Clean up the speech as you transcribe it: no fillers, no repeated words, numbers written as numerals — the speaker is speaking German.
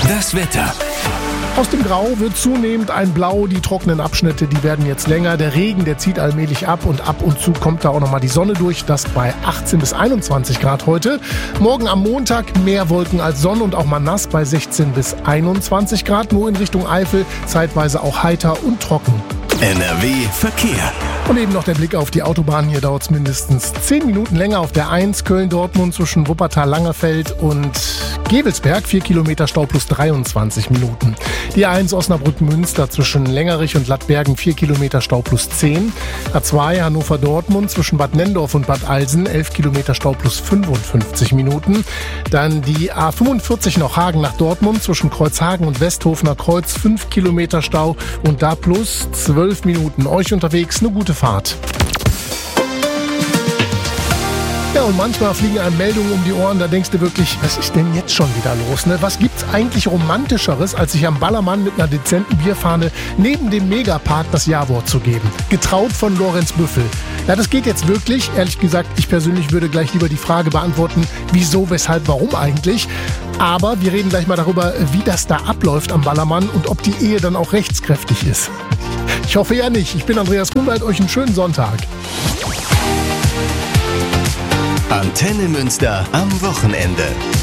Das Wetter. Aus dem Grau wird zunehmend ein Blau. Die trockenen Abschnitte, die werden jetzt länger. Der Regen, der zieht allmählich ab und ab und zu kommt da auch nochmal die Sonne durch. Das bei 18 bis 21 Grad heute. Morgen am Montag mehr Wolken als Sonne und auch mal nass bei 16 bis 21 Grad. Nur in Richtung Eifel zeitweise auch heiter und trocken. NRW Verkehr. Und eben noch der Blick auf die Autobahn. Hier dauert es mindestens 10 Minuten länger auf der 1 Köln-Dortmund zwischen Wuppertal-Langerfeld und Gevelsberg. 4 Kilometer Stau plus 23 Minuten. Die A1 Osnabrück-Münster zwischen Längerich und Lattbergen 4 Kilometer Stau plus 10. A2 Hannover-Dortmund zwischen Bad Nenndorf und Bad Alsen 11 Kilometer Stau plus 55 Minuten. Dann die A45 noch Hagen nach Dortmund zwischen Kreuzhagen und Westhofener Kreuz 5 Kilometer Stau und da plus 12 Minuten. Euch unterwegs eine gute Fahrt. Ja, und manchmal fliegen einem Meldungen um die Ohren, da denkst du wirklich, was ist denn jetzt schon wieder los? Ne? Was gibt's eigentlich Romantischeres, als sich am Ballermann mit einer dezenten Bierfahne neben dem Megapark das Ja-Wort zu geben? Getraut von Lorenz Büffel. Ja, das geht jetzt wirklich. Ehrlich gesagt, ich persönlich würde gleich lieber die Frage beantworten, wieso, weshalb, warum eigentlich. Aber wir reden gleich mal darüber, wie das da abläuft am Ballermann und ob die Ehe dann auch rechtskräftig ist. Ich hoffe ja nicht. Ich bin Andreas Grunwald, euch einen schönen Sonntag. Antenne Münster am Wochenende.